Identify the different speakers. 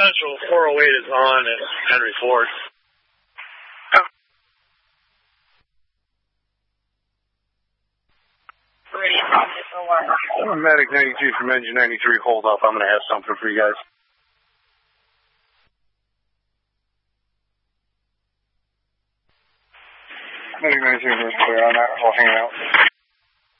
Speaker 1: Central 408 is on at Henry Ford.
Speaker 2: Medic 92 from Engine 93, hold up. I'm going to have something for you guys. Medic 92, clear on that. We'll hang out.